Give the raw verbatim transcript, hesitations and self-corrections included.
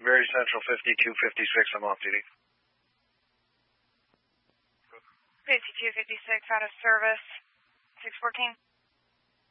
Very Central fifty-two fifty-six, I'm off duty. fifty-two fifty-six out of service, six fourteen.